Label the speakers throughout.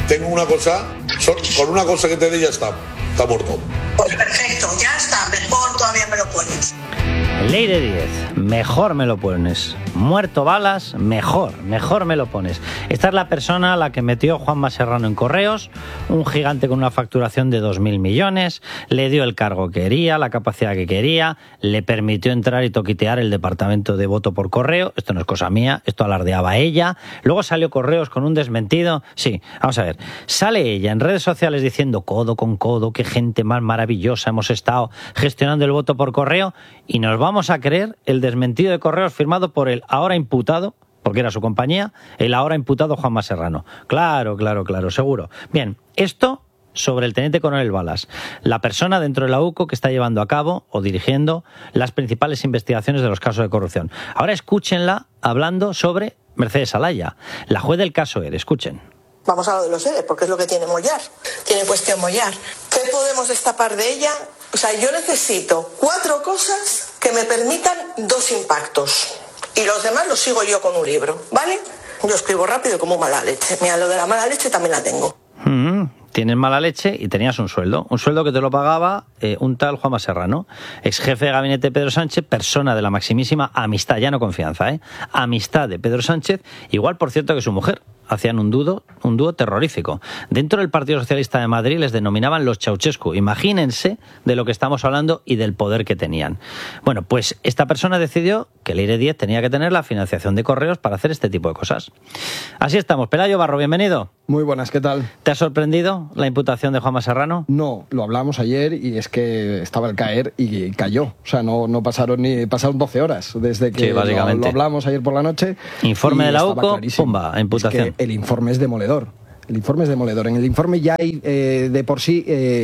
Speaker 1: tengo una cosa, con una cosa que te dé ya está muerto.
Speaker 2: Pues perfecto, ya está, mejor todavía me lo pones.
Speaker 3: Leire Díez, mejor me lo pones. Muerto Balas, mejor me lo pones. Esta es la persona a la que metió Juanma Serrano en Correos, un gigante con una facturación de 2.000 millones, le dio el cargo que quería, la capacidad que quería, le permitió entrar y toquitear el departamento de voto por correo. Esto no es cosa mía, esto alardeaba ella. Luego salió Correos con un desmentido. Sí, vamos a ver, sale ella en redes sociales diciendo codo con codo, qué gente más maravillosa hemos estado gestionando el voto por correo, y nos vamos a creer el desmentido de Correos firmado por el ahora imputado, porque era su compañía, el ahora imputado Juanma Serrano. Claro, seguro. Bien, esto sobre el teniente coronel Balas, la persona dentro de la UCO que está llevando a cabo o dirigiendo las principales investigaciones de los casos de corrupción. Ahora escúchenla hablando sobre Mercedes Alaya, la juez del caso ERE. Escuchen.
Speaker 2: Vamos a lo de los ERE, porque es lo que tiene Mollar. Tiene cuestión Mollar. ¿Qué podemos destapar de ella? O sea, yo necesito 4 cosas que me permitan 2 impactos. Y los demás los sigo yo con un libro, ¿vale? Yo escribo rápido como mala leche. Mira, lo de la mala leche también la tengo.
Speaker 3: Tienes mala leche y tenías un sueldo que te lo pagaba un tal Juanma Serrano, ex jefe de gabinete de Pedro Sánchez, persona de la maximísima amistad, ya no confianza, amistad de Pedro Sánchez, igual por cierto que su mujer. Hacían un dúo terrorífico. Dentro del Partido Socialista de Madrid les denominaban los Ceausescu. Imagínense de lo que estamos hablando y del poder que tenían. Bueno, pues esta persona decidió que Leire Díez tenía que tener la financiación de Correos para hacer este tipo de cosas. Así estamos. Pelayo Barro, bienvenido.
Speaker 4: Muy buenas, ¿qué tal?
Speaker 3: ¿Te ha sorprendido la imputación de Juanma Serrano?
Speaker 4: No, lo hablamos ayer y es que estaba al caer y cayó. O sea, no pasaron 12 horas desde que lo hablamos ayer por la noche.
Speaker 3: Informe de la UCO, pumba, imputación.
Speaker 4: Es que el informe es demoledor. El informe es demoledor. En el informe ya hay de por sí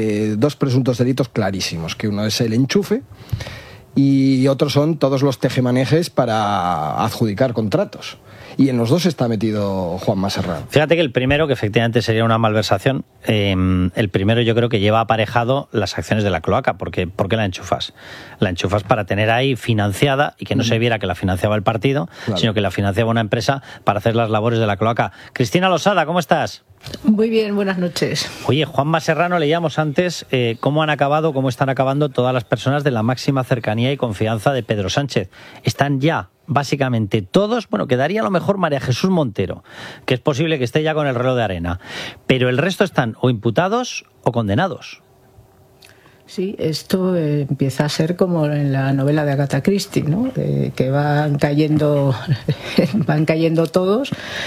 Speaker 4: 2 presuntos delitos clarísimos, que uno es el enchufe y otros son todos los tejemanejes para adjudicar contratos. Y en los 2 está metido Juanma Serrano.
Speaker 3: Fíjate que el primero, que efectivamente sería una malversación, el primero yo creo que lleva aparejado las acciones de la cloaca. ¿Por qué la enchufas? La enchufas para tener ahí financiada y que no se viera que la financiaba el partido, claro, sino que la financiaba una empresa para hacer las labores de la cloaca. Cristina Losada, ¿cómo estás?
Speaker 5: Muy bien, buenas noches.
Speaker 3: Oye, Juanma Serrano, leíamos antes cómo están acabando todas las personas de la máxima cercanía y confianza de Pedro Sánchez. Están ya básicamente todos, quedaría a lo mejor María Jesús Montero, que es posible que esté ya con el reloj de arena, pero el resto están o imputados o condenados.
Speaker 5: Sí, esto empieza a ser como en la novela de Agatha Christie, ¿no? Que van cayendo todos,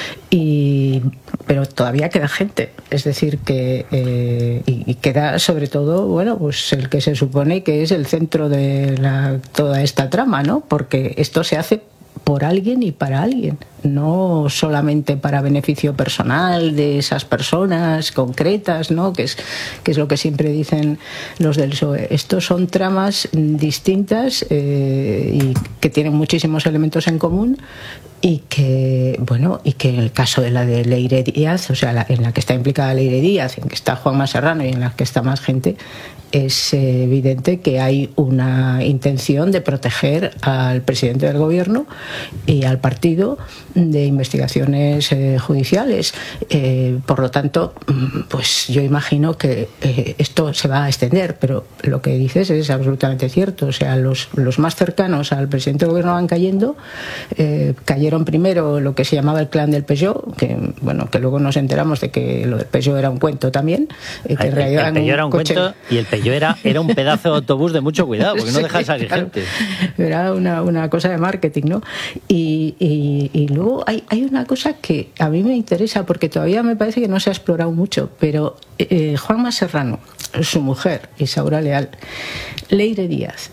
Speaker 5: pero todavía queda gente. Es decir, que y queda sobre todo, pues el que se supone que es el centro de toda esta trama, ¿no? Porque esto se hace por alguien y para alguien, no solamente para beneficio personal de esas personas concretas, ¿no? que es lo que siempre dicen los del PSOE. Estos son tramas distintas y que tienen muchísimos elementos en común y que en el caso de la de Leire Díaz, o sea, en la que está implicada Leire Díaz, en que está Juanma Serrano y en la que está más gente, es evidente que hay una intención de proteger al presidente del gobierno y al partido de investigaciones judiciales. Por lo tanto, pues yo imagino que esto se va a extender, pero lo que dices es absolutamente cierto. O sea, los más cercanos al presidente del gobierno van cayendo. Cayeron primero lo que se llamaba el clan del Peugeot, que luego nos enteramos de que lo del Peugeot era un cuento también. Que
Speaker 3: el Peugeot era un cuento y el Peugeot era un pedazo de autobús de mucho cuidado, porque no deja de salir gente.
Speaker 5: Era una cosa de marketing, ¿no? Y luego hay una cosa que a mí me interesa, porque todavía me parece que no se ha explorado mucho, pero Juanma Serrano, su mujer, Isaura Leal, Leire Díez,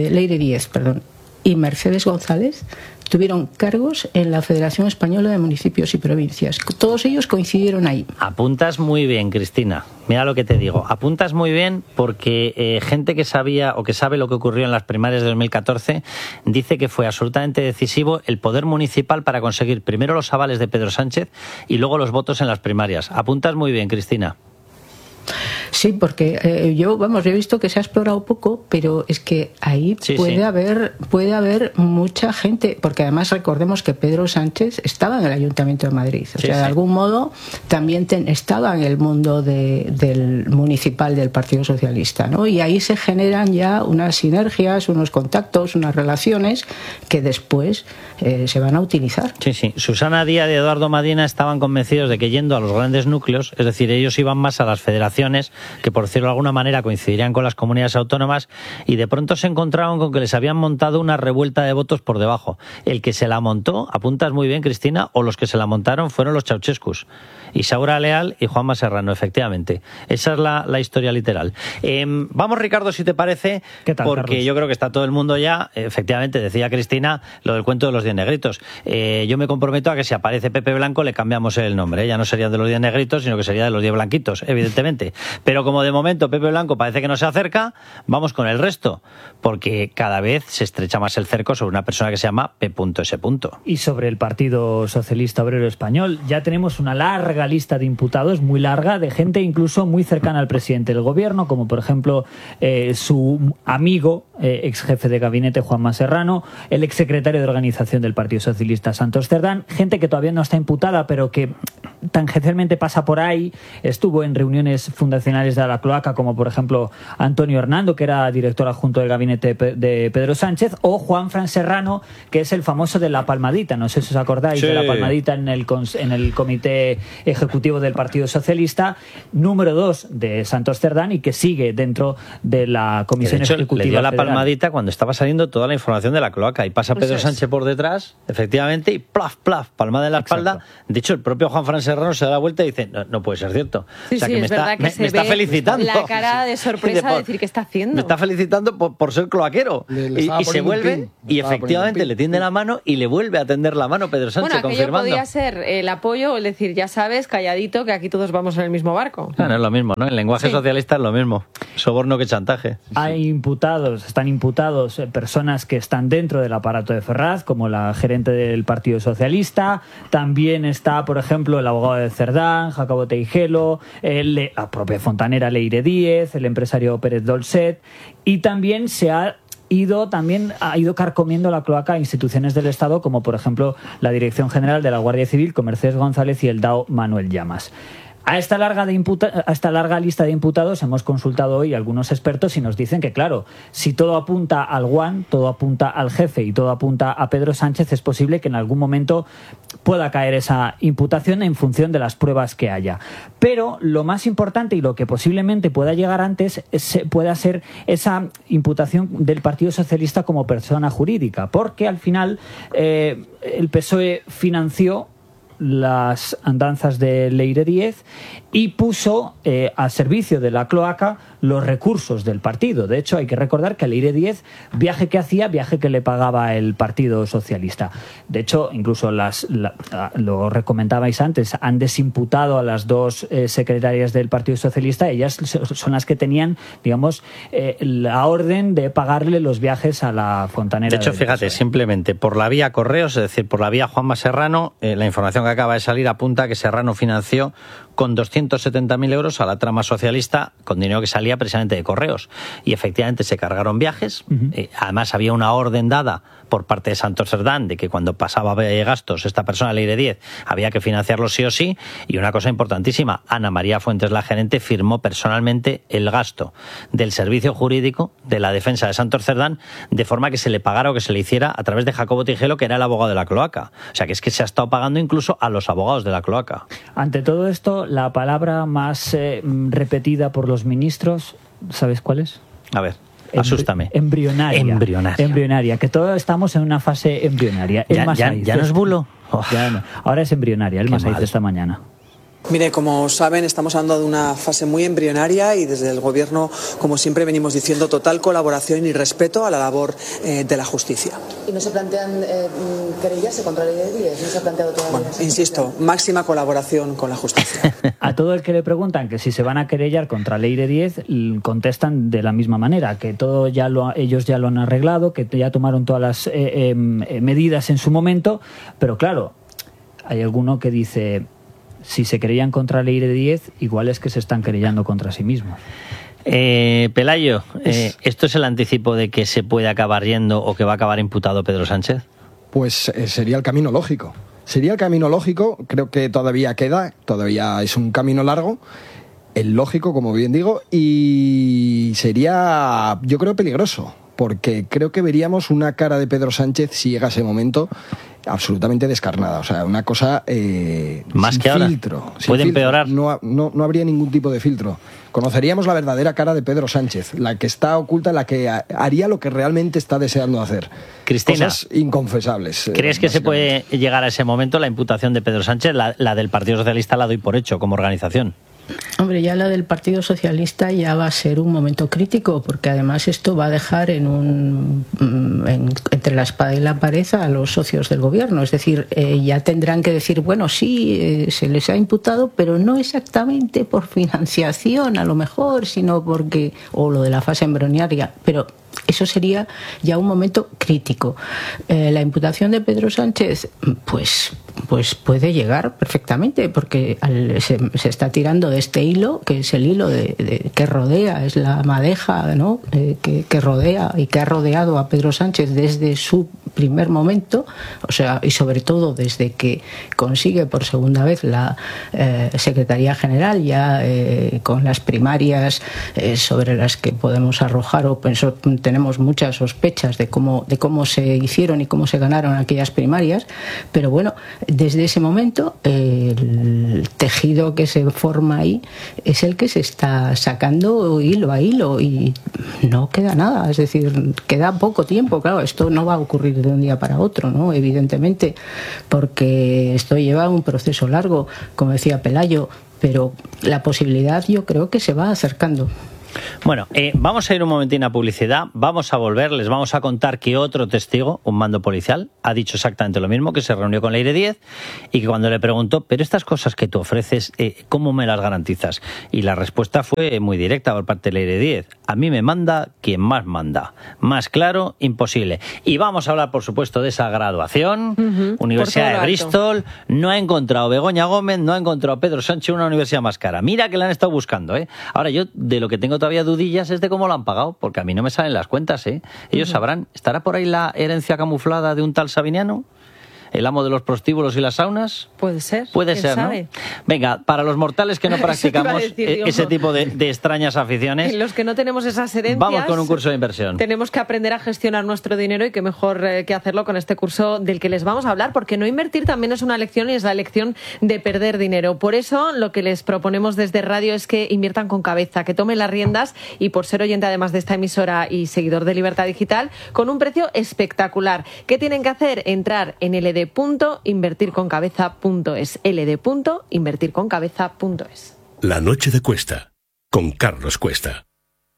Speaker 5: y Mercedes González tuvieron cargos en la Federación Española de Municipios y Provincias. Todos ellos coincidieron ahí.
Speaker 3: Apuntas muy bien, Cristina. Mira lo que te digo. Apuntas muy bien porque gente que sabía o que sabe lo que ocurrió en las primarias de 2014 dice que fue absolutamente decisivo el poder municipal para conseguir primero los avales de Pedro Sánchez y luego los votos en las primarias. Apuntas muy bien, Cristina.
Speaker 5: Sí, porque yo he visto que se ha explorado poco, pero es que ahí puede haber mucha gente, porque además recordemos que Pedro Sánchez estaba en el Ayuntamiento de Madrid, o sea, de algún modo también estaba en el mundo del municipal del Partido Socialista, ¿no? Y ahí se generan ya unas sinergias, unos contactos, unas relaciones que después se van a utilizar.
Speaker 3: Sí. Susana Díaz y Eduardo Madina estaban convencidos de que yendo a los grandes núcleos, es decir, ellos iban más a las federaciones, que por decirlo de alguna manera coincidirían con las comunidades autónomas, y de pronto se encontraron con que les habían montado una revuelta de votos por debajo. El que se la montó, apuntas muy bien, Cristina, o los que se la montaron fueron los Ceausescus, Isaura Leal y Juanma Serrano, efectivamente. Esa es la historia literal. Vamos, Ricardo, si te parece,
Speaker 6: ¿qué tal,
Speaker 3: porque
Speaker 6: Carlos?
Speaker 3: Yo creo que está todo el mundo ya, efectivamente, decía Cristina, lo del cuento de los 10 negritos. Yo me comprometo a que si aparece Pepe Blanco le cambiamos el nombre, ya no sería de los 10 negritos, sino que sería de los 10 blanquitos, evidentemente. Pero como de momento Pepe Blanco parece que no se acerca, vamos con el resto, porque cada vez se estrecha más el cerco sobre una persona que se llama P.S.
Speaker 6: Y sobre el Partido Socialista Obrero Español, ya tenemos una larga lista de imputados, muy larga, de gente incluso muy cercana al presidente del gobierno, como por ejemplo su amigo, ex jefe de gabinete Juanma Serrano, el exsecretario de organización del Partido Socialista Santos Cerdán, gente que todavía no está imputada, pero que tangencialmente pasa por ahí, estuvo en reuniones fundacionales de la cloaca, como por ejemplo Antonio Hernando, que era director adjunto del gabinete de Pedro Sánchez, o Juanfran Serrano, que es el famoso de la palmadita, no sé si os acordáis de la palmadita en el comité ejecutivo del Partido Socialista, número 2 de Santos Cerdán, y que sigue dentro de la comisión ejecutiva
Speaker 3: le dio la
Speaker 6: federal.
Speaker 3: palmadita cuando estaba saliendo toda la información de la cloaca, y pasa Pedro Sánchez por detrás, efectivamente, y plaf, palmada en la espalda. De hecho, el propio Juanfran Serrano se da la vuelta y dice, no puede ser cierto.
Speaker 7: Sí,
Speaker 3: o sea, que
Speaker 7: es
Speaker 3: me
Speaker 7: verdad que
Speaker 3: me está felicitando.
Speaker 7: La cara de sorpresa de decir, ¿qué está haciendo?
Speaker 3: Me está felicitando por ser cloaquero. Y se vuelve, y efectivamente le tiende la mano y le vuelve a tender la mano Pedro Sánchez,
Speaker 7: bueno, aquello
Speaker 3: confirmando.
Speaker 7: podía ser el apoyo o el decir, ya sabes, calladito, que aquí todos vamos en el mismo barco.
Speaker 3: Claro, es lo mismo, ¿no? En lenguaje socialista es lo mismo. Soborno que chantaje.
Speaker 6: Están imputados personas que están dentro del aparato de Ferraz, como la gerente del Partido Socialista. También está, por ejemplo, el abogado de Cerdán, Jacobo Teijelo, la propia fontanera Leire Díez, el empresario Pérez Dolcet, y también ha ido carcomiendo la cloaca a instituciones del Estado, como por ejemplo la Dirección General de la Guardia Civil, con Mercedes González y el DAO Manuel Llamas. A esta larga lista de imputados hemos consultado hoy a algunos expertos y nos dicen que, claro, si todo apunta al Guan, todo apunta al jefe y todo apunta a Pedro Sánchez, es posible que en algún momento pueda caer esa imputación en función de las pruebas que haya. Pero lo más importante y lo que posiblemente pueda llegar antes pueda ser esa imputación del Partido Socialista como persona jurídica, porque al final el PSOE financió las andanzas de Leire Díez y puso al servicio de la cloaca los recursos del partido. De hecho, hay que recordar que a Leire Díez, viaje que le pagaba el Partido Socialista. De hecho, incluso lo recomendabais antes, han desimputado a las dos secretarias del Partido Socialista. Ellas son las que tenían, digamos, la orden de pagarle los viajes a la fontanera.
Speaker 3: De hecho, fíjate, simplemente por la vía correos, es decir, por la vía Juanma Serrano, la información que acaba de salir apunta que Serrano financió con 270.000 euros a la trama socialista con dinero que salía precisamente de correos. Y efectivamente se cargaron viajes. Además, había una orden dada por parte de Santos Cerdán de que cuando pasaba gastos esta persona, Leire Díez, había que financiarlo sí o sí. Y una cosa importantísima, Ana María Fuentes, la gerente, firmó personalmente el gasto del servicio jurídico de la defensa de Santos Cerdán, de forma que se le pagara o que se le hiciera a través de Jacobo Teijelo, que era el abogado de la cloaca. O sea, que es que se ha estado pagando incluso a los abogados de la cloaca.
Speaker 6: Ante todo esto, la palabra más repetida por los ministros, ¿sabes cuál es?
Speaker 3: A ver, asústame.
Speaker 6: Embrionaria, que todos estamos en una fase embrionaria.
Speaker 3: ¿Ya no es bulo?
Speaker 6: Ya no. Ahora es embrionaria, el Masaiz esta mañana.
Speaker 8: Mire, como saben, estamos hablando de una fase muy embrionaria y desde el Gobierno, como siempre venimos diciendo, total colaboración y respeto a la labor de la justicia.
Speaker 9: ¿Y no se plantean querellarse contra Leire Díez? ¿No se ha planteado todavía?
Speaker 8: Bueno, insisto, máxima colaboración con la justicia.
Speaker 6: A todo el que le preguntan que si se van a querellar contra Leire Díez, contestan de la misma manera, que todo ellos ya lo han arreglado, que ya tomaron todas las medidas en su momento, pero claro, hay alguno que dice... si se querellan contra la ley de 10, igual es que se están querellando contra sí mismos.
Speaker 3: Pelayo, ¿esto es el anticipo de que se puede acabar yendo o que va a acabar imputado Pedro Sánchez?
Speaker 4: Pues sería el camino lógico. Sería el camino lógico, creo que todavía es un camino largo, el lógico, como bien digo, y sería, yo creo, peligroso, porque creo que veríamos una cara de Pedro Sánchez, si llega ese momento, absolutamente descarnada. O sea, una cosa
Speaker 3: más
Speaker 4: sin
Speaker 3: que ahora.
Speaker 4: Filtro.
Speaker 3: ¿Puede empeorar?
Speaker 4: No habría ningún tipo de filtro. Conoceríamos la verdadera cara de Pedro Sánchez, la que está oculta, la que haría lo que realmente está deseando hacer.
Speaker 3: Cristina,
Speaker 4: cosas inconfesables.
Speaker 3: ¿Crees que se puede llegar a ese momento la imputación de Pedro Sánchez? La del Partido Socialista la doy por hecho como organización.
Speaker 5: Hombre, ya la del Partido Socialista ya va a ser un momento crítico, porque además esto va a dejar entre la espada y la pared a los socios del gobierno. Es decir, ya tendrán que decir, bueno, sí, se les ha imputado, pero no exactamente por financiación, a lo mejor, sino porque, o lo de la fase embrionaria, pero eso sería ya un momento crítico. La imputación de Pedro Sánchez, pues puede llegar perfectamente, porque se está tirando de este hilo, que es el hilo que rodea, es la madeja, ¿no? que rodea y que ha rodeado a Pedro Sánchez desde su primer momento, o sea, y sobre todo desde que consigue por segunda vez la Secretaría General, ya con las primarias sobre las que podemos arrojar o tenemos muchas sospechas de cómo se hicieron y cómo se ganaron aquellas primarias, pero bueno, desde ese momento el tejido que se forma ahí es el que se está sacando hilo a hilo y no queda nada, es decir, queda poco tiempo. Claro, esto no va a ocurrir de un día para otro, ¿no? Evidentemente, porque esto lleva un proceso largo, como decía Pelayo, pero la posibilidad yo creo que se va acercando.
Speaker 3: Bueno, vamos a ir un momentín a publicidad, vamos a volver, les vamos a contar que otro testigo, un mando policial, ha dicho exactamente lo mismo, que se reunió con Leire 10 y que cuando le preguntó, pero estas cosas que tú ofreces, ¿cómo me las garantizas? Y la respuesta fue muy directa por parte de Leire 10, a mí me manda quien más manda, más claro, imposible. Y vamos a hablar, por supuesto, de esa graduación, Universidad de Bristol, no ha encontrado Begoña Gómez, no ha encontrado Pedro Sánchez una universidad más cara. Mira que la han estado buscando, ¿eh? Ahora yo, de lo que tengo todavía dudillas es de cómo lo han pagado, porque a mí no me salen las cuentas, ¿eh? Ellos sabrán. ¿Estará por ahí la herencia camuflada de un tal Sabiniano? ¿El amo de los prostíbulos y las saunas?
Speaker 7: Puede ser.
Speaker 3: Puede ser,
Speaker 7: sabe?
Speaker 3: ¿no? Venga, para los mortales que no practicamos ese tipo de extrañas aficiones,
Speaker 7: los que no tenemos esas herencias,
Speaker 3: vamos con un curso de inversión.
Speaker 7: Tenemos que aprender a gestionar nuestro dinero y qué mejor que hacerlo con este curso del que les vamos a hablar, porque no invertir también es una lección y es la lección de perder dinero. Por eso lo que les proponemos desde radio es que inviertan con cabeza, que tomen las riendas y por ser oyente además de esta emisora y seguidor de Libertad Digital, con un precio espectacular. ¿Qué tienen que hacer? Entrar en ld.invertirconcabeza.es, ld.invertirconcabeza.es.
Speaker 10: La noche de Cuesta, con Carlos Cuesta.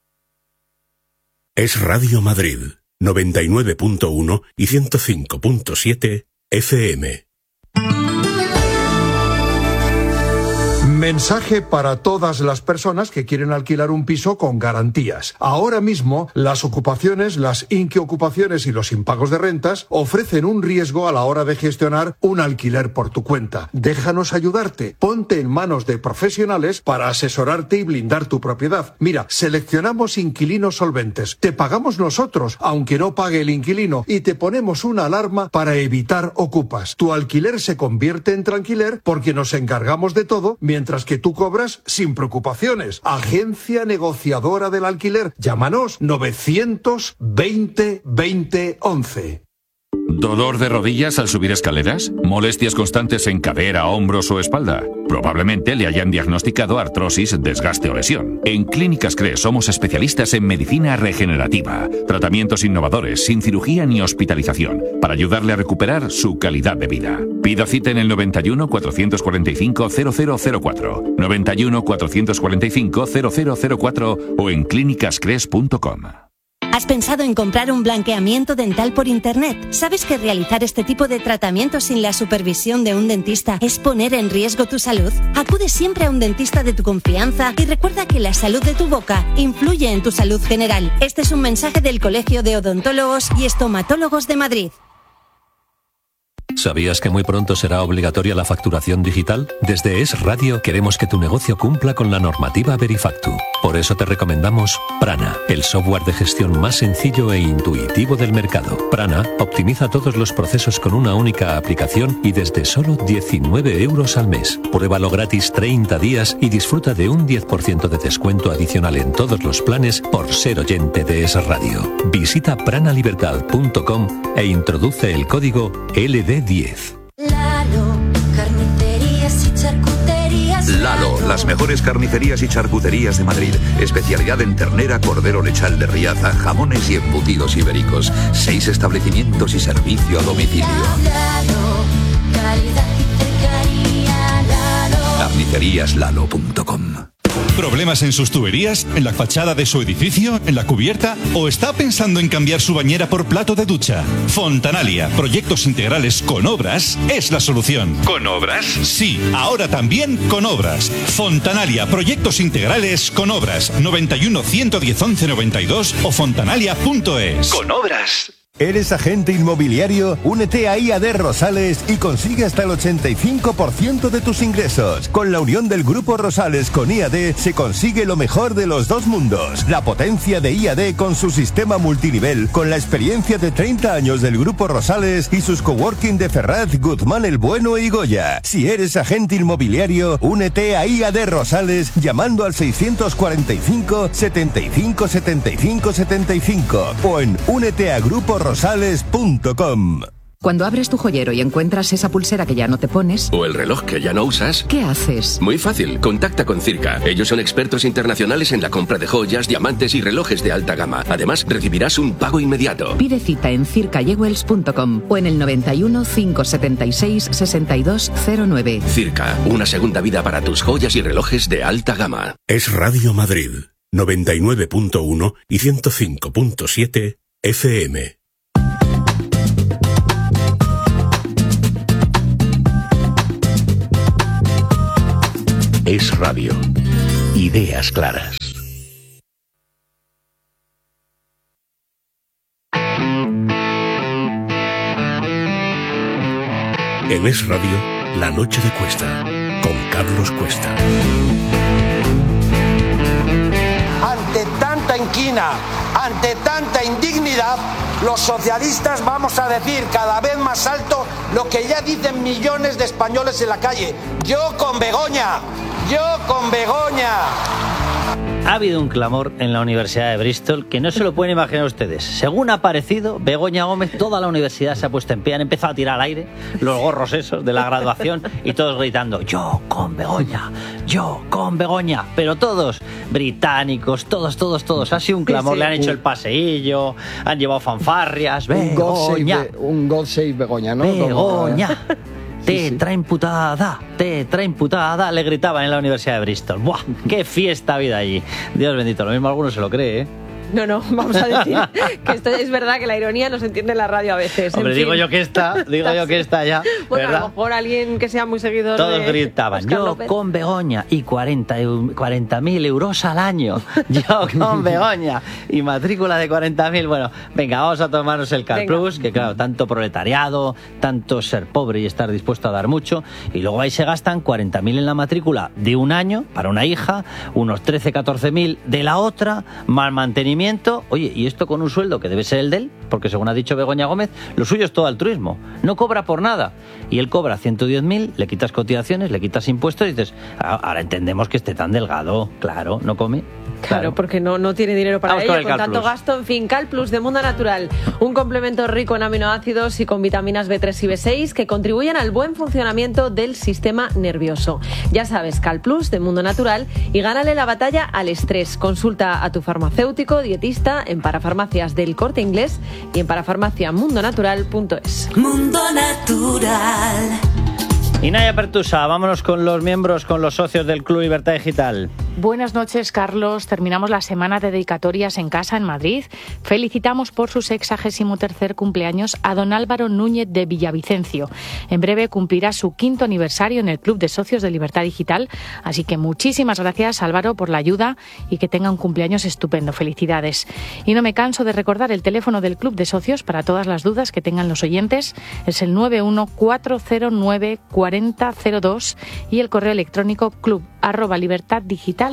Speaker 10: Es Radio Madrid, 99.1 y 105.7 FM.
Speaker 11: Mensaje para todas las personas que quieren alquilar un piso con garantías. Ahora mismo, las ocupaciones, las inquiocupaciones y los impagos de rentas ofrecen un riesgo a la hora de gestionar un alquiler por tu cuenta. Déjanos ayudarte. Ponte en manos de profesionales para asesorarte y blindar tu propiedad. Mira, seleccionamos inquilinos solventes. Te pagamos nosotros, aunque no pague el inquilino, y te ponemos una alarma para evitar ocupas. Tu alquiler se convierte en tranquiler porque nos encargamos de todo, mientras que tú cobras sin preocupaciones. Agencia negociadora del alquiler. Llámanos 920 20 11.
Speaker 12: ¿Dolor de rodillas al subir escaleras? ¿Molestias constantes en cadera, hombros o espalda? Probablemente le hayan diagnosticado artrosis, desgaste o lesión. En Clínicas CRES somos especialistas en medicina regenerativa, tratamientos innovadores, sin cirugía ni hospitalización, para ayudarle a recuperar su calidad de vida. Pida cita en el 91 445 0004, 91 445 0004 o en clínicascres.com.
Speaker 13: ¿Has pensado en comprar un blanqueamiento dental por internet? ¿Sabes que realizar este tipo de tratamientos sin la supervisión de un dentista es poner en riesgo tu salud? Acude siempre a un dentista de tu confianza y recuerda que la salud de tu boca influye en tu salud general. Este es un mensaje del Colegio de Odontólogos y Estomatólogos de Madrid.
Speaker 14: ¿Sabías que muy pronto será obligatoria la facturación digital? Desde Es Radio queremos que tu negocio cumpla con la normativa Verifactu. Por eso te recomendamos Prana, el software de gestión más sencillo e intuitivo del mercado. Prana optimiza todos los procesos con una única aplicación y desde solo 19 euros al mes. Pruébalo gratis 30 días y disfruta de un 10% de descuento adicional en todos los planes por ser oyente de Es Radio. Visita pranalibertad.com e introduce el código LD10.
Speaker 15: Lalo, carnicerías y charcuterías.
Speaker 16: Lalo, las mejores carnicerías y charcuterías de Madrid. Especialidad en ternera, cordero lechal de Riaza, jamones y embutidos ibéricos. 6 establecimientos y servicio a domicilio.
Speaker 15: Lalo, calidad y cercanía. Lalo.
Speaker 16: Carniceríaslalo.com.
Speaker 17: ¿Problemas en sus tuberías? ¿En la fachada de su edificio? ¿En la cubierta? ¿O está pensando en cambiar su bañera por plato de ducha? Fontanalia, proyectos integrales con obras, es la solución. ¿Con obras? Sí, ahora también con obras. Fontanalia, proyectos integrales con obras. 91 110 11 92 o fontanalia.es.
Speaker 18: Con obras. ¿Eres agente inmobiliario? Únete a IAD Rosales y consigue hasta el 85% de tus ingresos. Con la unión del Grupo Rosales con IAD se consigue lo mejor de los dos mundos. La potencia de IAD con su sistema multinivel, con la experiencia de 30 años del Grupo Rosales y sus coworking de Ferraz, Guzmán el Bueno y Goya. Si eres agente inmobiliario, únete a IAD Rosales llamando al 645 75 75 75 o en úneteagruporosales.com.
Speaker 19: Cuando abres tu joyero y encuentras esa pulsera que ya no te pones,
Speaker 20: o el reloj que ya no usas,
Speaker 19: ¿qué haces?
Speaker 20: Muy fácil, contacta con Circa. Ellos son expertos internacionales en la compra de joyas, diamantes y relojes de alta gama. Además, recibirás un pago inmediato.
Speaker 19: Pide cita en circajewels.com o en el 91 576 6209.
Speaker 20: Circa, una segunda vida para tus joyas y relojes de alta gama.
Speaker 10: Es Radio Madrid, 99.1 y 105.7 FM. Es Radio. Ideas claras. En Es Radio, La Noche de Cuesta, con Carlos Cuesta.
Speaker 21: Ante tanta inquina, ante tanta indignidad, los socialistas vamos a decir cada vez más alto lo que ya dicen millones de españoles en la calle. Yo con Begoña, yo con Begoña.
Speaker 3: Ha habido un clamor en la Universidad de Bristol que no se lo pueden imaginar ustedes. Según ha aparecido Begoña Gómez, toda la universidad se ha puesto en pie, han empezado a tirar al aire los gorros esos de la graduación y todos gritando yo con Begoña, yo con Begoña. Pero todos, británicos, todos. Ha sido un clamor, sí. Le han hecho el paseillo, han llevado fanfarrias. Begoña.
Speaker 4: Un God Save Begoña, ¿no?
Speaker 3: Begoña. Tetra imputada, le gritaban en la Universidad de Bristol. ¡Buah! ¡Qué fiesta ha habido allí! Dios bendito, lo mismo alguno se lo cree, ¿eh?
Speaker 7: No, vamos a decir que esto es verdad que la ironía no se entiende en la radio a veces.
Speaker 3: Hombre, digo yo que está ya.
Speaker 7: Bueno,
Speaker 3: ¿verdad?
Speaker 7: a lo mejor alguien que sea muy seguidor.
Speaker 3: Todos gritaban,
Speaker 7: Oscar
Speaker 3: yo
Speaker 7: López.
Speaker 3: con Begoña y 40.000 euros al año. Yo con Begoña y matrícula de 40.000. Bueno, venga, vamos a tomarnos el Calplus, que claro, tanto proletariado, tanto ser pobre y estar dispuesto a dar mucho. Y luego ahí se gastan 40.000 en la matrícula de un año para una hija, unos 13-14.000 de la otra, mal mantenimiento. Oye, y esto con un sueldo que debe ser el de él, porque según ha dicho Begoña Gómez, lo suyo es todo altruismo, no cobra por nada. Y él cobra 110.000, le quitas cotizaciones, le quitas impuestos y dices, ahora entendemos que esté tan delgado, claro, no come.
Speaker 7: Claro, porque no tiene dinero para ello, con tanto gasto. En fin, Calplus de Mundo Natural, un complemento rico en aminoácidos y con vitaminas B3 y B6 que contribuyen al buen funcionamiento del sistema nervioso. Ya sabes, Calplus de Mundo Natural, y gánale la batalla al estrés. Consulta a tu farmacéutico, dietista en Parafarmacias del Corte Inglés y en parafarmaciamundonatural.es.
Speaker 15: Mundo Natural.
Speaker 3: Y Naya Pertusa, vámonos con los miembros, con los socios del Club Libertad Digital.
Speaker 1: Buenas noches, Carlos. Terminamos la semana de dedicatorias en casa en Madrid. Felicitamos por su 63º cumpleaños a don Álvaro Núñez de Villavicencio. En breve cumplirá su 5º aniversario en el Club de Socios de Libertad Digital. Así que muchísimas gracias, Álvaro, por la ayuda y que tenga un cumpleaños estupendo. Felicidades. Y no me canso de recordar el teléfono del Club de Socios para todas las dudas que tengan los oyentes. Es el 914094002 y el correo electrónico club@libertaddigital.com.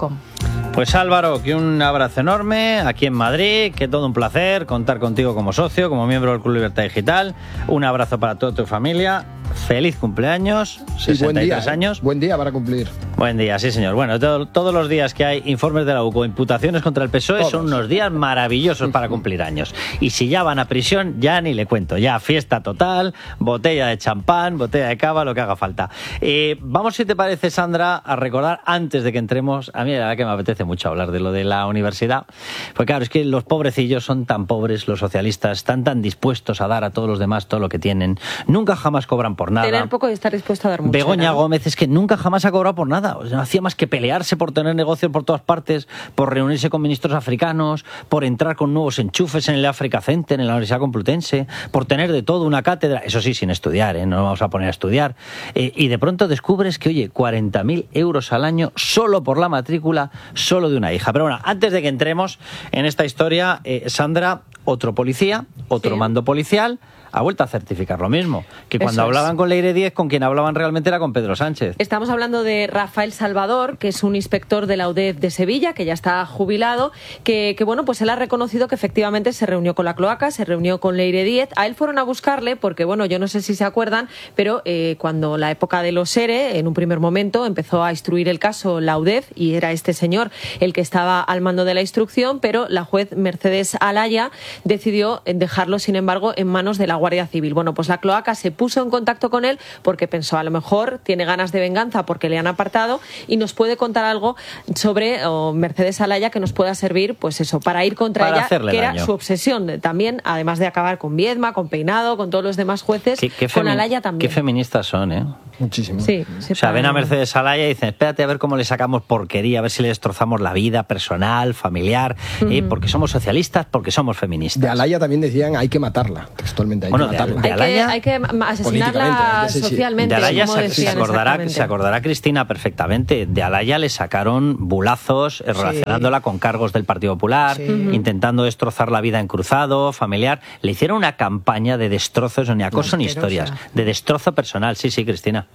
Speaker 3: Pues Álvaro, que un abrazo enorme aquí en Madrid, que todo un placer contar contigo como socio, como miembro del Club Libertad Digital. Un abrazo para toda tu familia. Feliz cumpleaños, 63 años.
Speaker 4: Buen día para cumplir.
Speaker 3: Buen día, sí señor. Bueno, todos los días que hay informes de la UCO, imputaciones contra el PSOE, son unos días maravillosos para cumplir años. Y si ya van a prisión, ya ni le cuento. Ya fiesta total, botella de champán, botella de cava, lo que haga falta. Vamos, si te parece, Sandra, a recordar, antes de que entremos, a mí la verdad que me apetece mucho hablar de lo de la universidad. Porque claro, es que los pobrecillos son tan pobres, los socialistas, están tan dispuestos a dar a todos los demás todo lo que tienen. Nunca jamás cobran por nada.
Speaker 7: Tener poco y estar dispuesto a dar mucho.
Speaker 3: Begoña Gómez es que nunca jamás ha cobrado por nada. O sea, no hacía más que pelearse por tener negocios por todas partes, por reunirse con ministros africanos, por entrar con nuevos enchufes en el Africa Center, en la Universidad Complutense, por tener de todo una cátedra. Eso sí, sin estudiar, no nos vamos a poner a estudiar. Y de pronto descubres que, oye, 40.000 euros al año solo por la matrícula, solo de una hija. Pero bueno, antes de que entremos en esta historia, Sandra, otro policía, otro mando policial, ha vuelto a certificar lo mismo, que cuando hablaban con Leire Díez, con quien hablaban realmente era con Pedro Sánchez.
Speaker 7: Estamos hablando de Rafael Salvador, que es un inspector de la UDEF de Sevilla, que ya está jubilado, que bueno, pues él ha reconocido que efectivamente se reunió con la cloaca, se reunió con Leire Díez. A él fueron a buscarle porque, bueno, yo no sé si se acuerdan, pero cuando la época de los ERE, en un primer momento, empezó a instruir el caso la UDEF y era este señor el que estaba al mando de la instrucción, pero la juez Mercedes Alaya decidió dejarlo, sin embargo, en manos de la Guardia Civil. Bueno, pues la cloaca se puso en contacto con él porque pensó, a lo mejor tiene ganas de venganza porque le han apartado y nos puede contar algo sobre Mercedes Alaya que nos pueda servir, pues eso, para ir contra ella, que
Speaker 3: daño.
Speaker 7: Era su obsesión también, además de acabar con Viedma, con Peinado, con todos los demás jueces, con Alaya también.
Speaker 3: Qué feministas son,
Speaker 4: Muchísimo.
Speaker 7: Sí,
Speaker 3: o sea, ven a Mercedes Alaya y dicen, espérate a ver cómo le sacamos porquería, a ver si le destrozamos la vida personal, familiar, porque somos socialistas, porque somos feministas.
Speaker 4: De Alaya también decían, hay que matarla, textualmente, hay que matarla.
Speaker 3: De Alaya,
Speaker 7: hay que asesinarla socialmente.
Speaker 3: De Alaya
Speaker 7: como decían,
Speaker 3: se acordará Cristina perfectamente. De Alaya le sacaron bulazos relacionándola con cargos del Partido Popular, intentando destrozar la vida en cruzado, familiar. Le hicieron una campaña de destrozos, ni acoso ni historias, de destrozo personal. Sí, Cristina.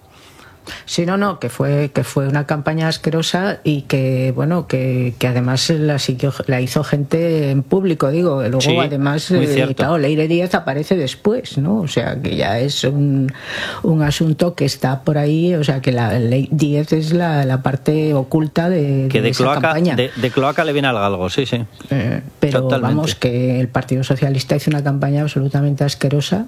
Speaker 5: Sí, no, que fue una campaña asquerosa y que, bueno, que además la hizo gente en público, digo. Luego, sí, además, claro, Leire Díez aparece después, ¿no? O sea, que ya es un asunto que está por ahí, o sea, que la Ley Díez es la parte oculta de esa campaña.
Speaker 3: De cloaca le viene al galgo, sí.
Speaker 5: Pero totalmente. Vamos, que el Partido Socialista hizo una campaña absolutamente asquerosa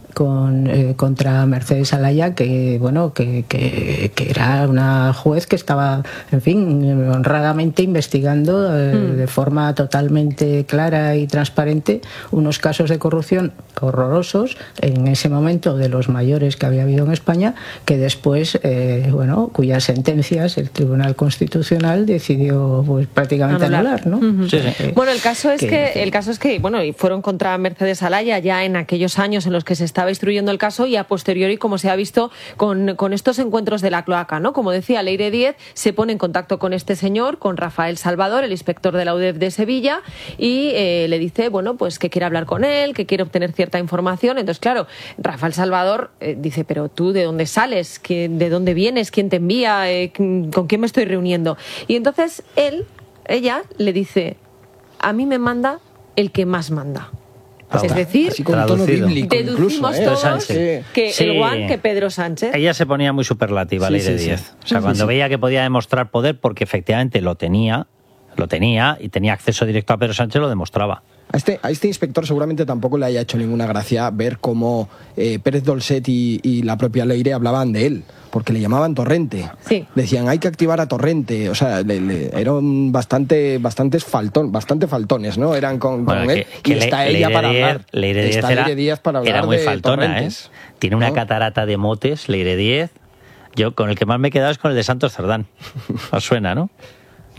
Speaker 5: contra Mercedes Alaya, que, bueno, que era una juez que estaba, en fin, honradamente investigando de forma totalmente clara y transparente unos casos de corrupción horrorosos, en ese momento de los mayores que había habido en España, que después, cuyas sentencias el Tribunal Constitucional decidió pues prácticamente anular, ¿no?
Speaker 7: Bueno, el caso es que bueno, fueron contra Mercedes Alaya ya en aquellos años en los que se estaba instruyendo el caso y a posteriori, como se ha visto con estos encuentros de la cloaca, ¿no? Como decía, Leire Díez se pone en contacto con este señor, con Rafael Salvador, el inspector de la UDEF de Sevilla, y le dice, bueno, pues que quiere hablar con él, que quiere obtener cierta información. Entonces, claro, Rafael Salvador dice, pero tú, ¿de dónde sales? ¿De dónde vienes? ¿Quién te envía? ¿Con quién me estoy reuniendo? Y entonces ella le dice, a mí me manda el que más manda. Es decir, deducimos todos que que Pedro Sánchez.
Speaker 3: Ella se ponía muy superlativa, Leire Díez. O sea, cuando veía que podía demostrar poder, porque efectivamente lo tenía y tenía acceso directo a Pedro Sánchez, lo demostraba.
Speaker 4: A este inspector seguramente tampoco le haya hecho ninguna gracia ver cómo Pérez Dolcet y la propia Leire hablaban de él, porque le llamaban Torrente.
Speaker 7: Sí.
Speaker 4: Decían, hay que activar a Torrente. O sea, eran bastante faltones, ¿no? Eran con él. Y está ella para hablar.
Speaker 3: Leire Díez era muy faltona, Tiene una catarata de motes, Leire Díez. Yo con el que más me he quedado es con el de Santos Cerdán. Os suena, ¿no?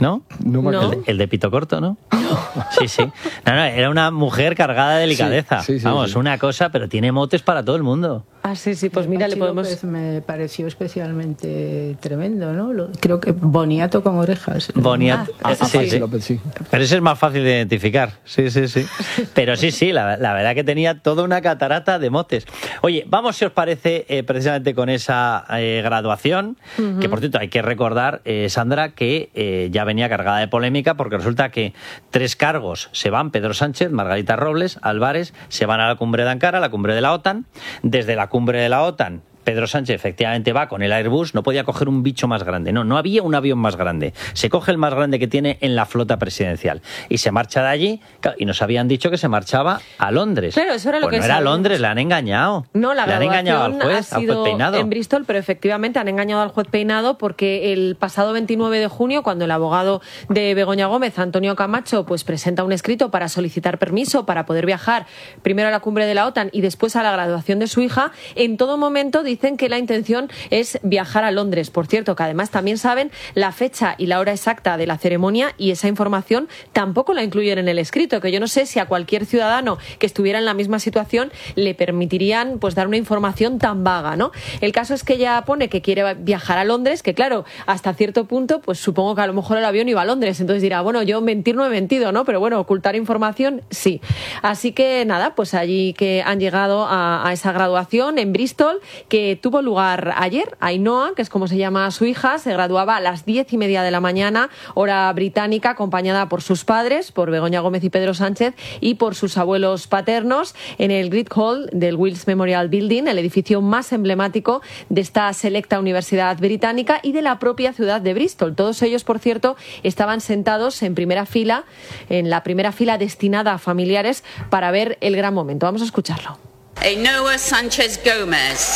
Speaker 3: ¿No?
Speaker 4: No.
Speaker 3: El de pito corto, ¿no? Sí, sí. No, era una mujer cargada de delicadeza.
Speaker 4: Sí,
Speaker 3: Vamos, una cosa, pero tiene motes para todo el mundo.
Speaker 7: Ah, sí, pues mira, le podemos...
Speaker 5: López me pareció especialmente tremendo, ¿no? Creo que boniato con orejas.
Speaker 3: Boniato, sí.
Speaker 4: López, sí.
Speaker 3: Pero ese es más fácil de identificar. Sí. Pero sí, la verdad que tenía toda una catarata de motes. Oye, vamos, si os parece, precisamente con esa graduación, que por cierto hay que recordar, Sandra, que ya venía cargada de polémica, porque resulta que 3 cargos se van: Pedro Sánchez, Margarita Robles, Álvarez, se van a la cumbre de Ankara, la cumbre de la OTAN. Desde la cumbre de la OTAN, Pedro Sánchez efectivamente va con el Airbus, no podía coger un bicho más grande, no había un avión más grande, se coge el más grande que tiene en la flota presidencial y se marcha de allí, y nos habían dicho que se marchaba a Londres.
Speaker 7: Claro, eso era lo que
Speaker 3: no era a Londres, le han engañado.
Speaker 7: No, la
Speaker 3: le han engañado al
Speaker 7: graduación
Speaker 3: juez,
Speaker 7: ha sido
Speaker 3: Peinado.
Speaker 7: en Bristol, pero efectivamente han engañado al juez Peinado, porque el pasado 29 de junio, cuando el abogado de Begoña Gómez, Antonio Camacho, pues presenta un escrito para solicitar permiso para poder viajar primero a la cumbre de la OTAN y después a la graduación de su hija, en todo momento dicen que la intención es viajar a Londres. Por cierto, que además también saben la fecha y la hora exacta de la ceremonia, y esa información tampoco la incluyen en el escrito, que yo no sé si a cualquier ciudadano que estuviera en la misma situación le permitirían pues dar una información tan vaga, ¿no? El caso es que ella pone que quiere viajar a Londres, que claro, hasta cierto punto, pues supongo que a lo mejor el avión iba a Londres, entonces dirá, bueno, yo mentir no he mentido, ¿no? Pero bueno, ocultar información, sí. Así que nada, pues allí que han llegado a esa graduación en Bristol, que tuvo lugar ayer. Ainhoa, que es como se llama su hija, se graduaba a las 10:30 de la mañana, hora británica, acompañada por sus padres, por Begoña Gómez y Pedro Sánchez, y por sus abuelos paternos, en el Great Hall del Wills Memorial Building, el edificio más emblemático de esta selecta universidad británica y de la propia ciudad de Bristol. Todos ellos, por cierto, estaban sentados en primera fila, en la primera fila destinada a familiares, para ver el gran momento. Vamos a escucharlo.
Speaker 2: Ainhoa Sánchez Gómez.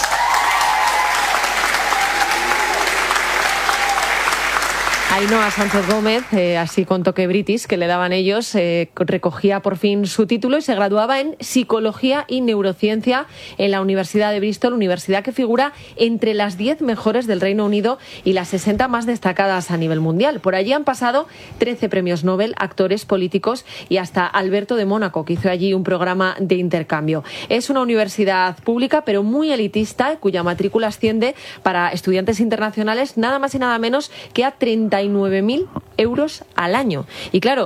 Speaker 7: Ainhoa Sánchez Gómez, así con toque british que le daban ellos, recogía por fin su título y se graduaba en Psicología y Neurociencia en la Universidad de Bristol, universidad que figura entre las 10 mejores del Reino Unido y las 60 más destacadas a nivel mundial. Por allí han pasado 13 premios Nobel, actores, políticos y hasta Alberto de Mónaco, que hizo allí un programa de intercambio. Es una universidad pública, pero muy elitista, cuya matrícula asciende para estudiantes internacionales nada más y nada menos que a 39.000 euros al año. Y claro,